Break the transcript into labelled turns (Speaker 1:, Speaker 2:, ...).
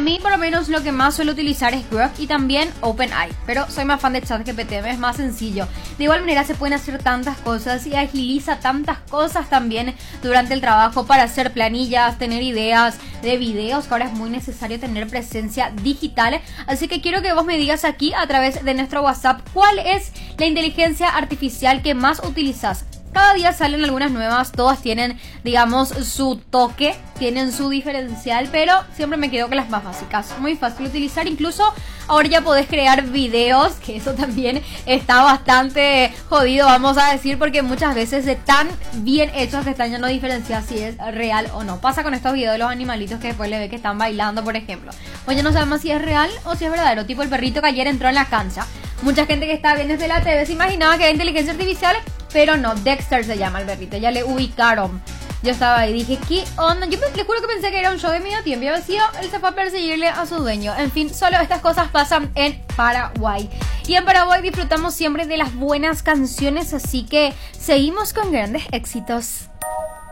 Speaker 1: mí por lo menos lo que más suelo utilizar es Grok y también OpenAI, pero soy más fan de ChatGPT, es más sencillo. De igual manera se pueden hacer tantas cosas y agiliza tantas cosas también durante el trabajo para hacer planillas, tener ideas de videos, que ahora es muy necesario tener presencia digital. Así que quiero que vos me digas aquí a través de nuestro WhatsApp cuál es la inteligencia artificial que más utilizas. Cada día salen algunas nuevas, todas tienen, digamos, su toque, tienen su diferencial, pero siempre me quedo con las más básicas. Muy fácil de utilizar, incluso ahora ya podés crear videos, que eso también está bastante jodido, vamos a decir, porque muchas veces de tan bien hechos que están ya no diferencias si es real o no. Pasa con estos videos de los animalitos que después le ve que están bailando, por ejemplo. O ya no sabemos si es real o si es verdadero, tipo el perrito que ayer entró en la cancha. Mucha gente que estaba viendo desde la TV se imaginaba que era inteligencia artificial, pero no, Dexter se llama el perrito, ya le ubicaron. Yo estaba ahí y dije, ¿qué onda? Yo les juro que pensé que era un show de medio tiempo y había sido, él se fue a perseguirle a su dueño. En fin, solo estas cosas pasan en Paraguay. Y en Paraguay disfrutamos siempre de las buenas canciones, así que seguimos con grandes éxitos.